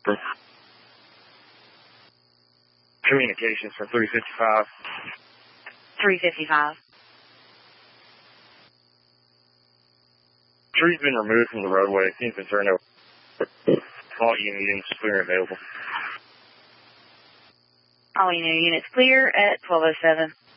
Communications for 355. 355. Tree's been removed from the roadway. Seems to turn over. All units clear and available. All units clear at 1207.